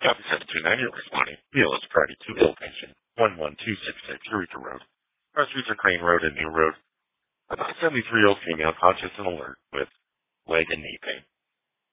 Copy 729, you're responding. BLS Priority 2 Ill Patient, 11266 Eureka Road. Our streets are Crane Road and New Road. About 73-year-old female conscious and alert with leg and knee pain.